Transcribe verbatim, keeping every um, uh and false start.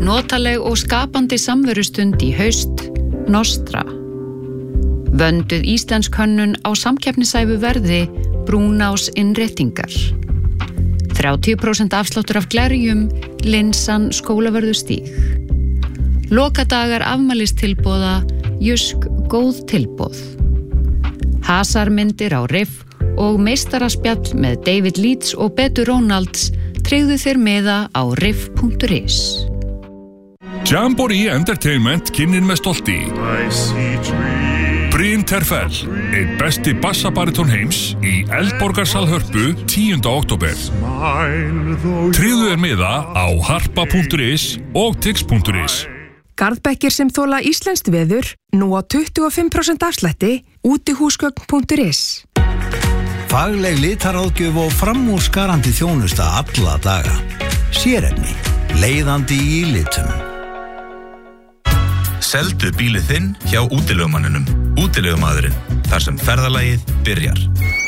notaleg og skapandi samverustund í haust, Nostra. Vönduð íslensk hönnun á samkeppnishæfu verði, Brúnás innréttingar. þrjátíu prósent afsláttur af glerjum, Linsan Skólavörðustíg. Lokadagar afmælistilboða, Jusk góð tilboð. Hasarmyndir á riff og meistaraspjall með David Leeds og Betu Ronalds tryggðu þér miða á riff punktur is. Jamboree Entertainment kynnir með stolti Bryn Terfell, einn besti bassabaritón heims í Eldborgarsal Hörpu tíunda október. Tryggðu þér miða á harpa punktur is og tix punktur is. Garðbekkir sem þola íslenskt veður, nú á tuttugu og fimm prósent afslætti, útihúsgögn punktur is. Fagleg litaráðgjöf og framúrskarandi þjónusta alla daga. Sérefni, leiðandi í litum. Seldu bílið þinn hjá útilegumanninum. Útilegumaðurinn, þar sem ferðalagið byrjar.